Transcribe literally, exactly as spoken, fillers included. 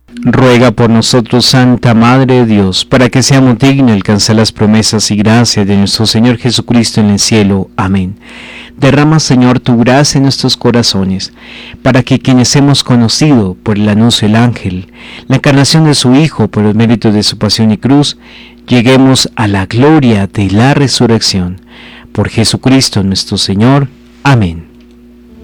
Ruega por nosotros, Santa Madre de Dios, para que seamos dignos de alcanzar las promesas y gracias de nuestro Señor Jesucristo en el cielo. Amén. Derrama, Señor, tu gracia en nuestros corazones, para que quienes hemos conocido por el anuncio del ángel, la encarnación de su Hijo, por los méritos de su pasión y cruz, lleguemos a la gloria de la resurrección. Por Jesucristo nuestro Señor. Amén.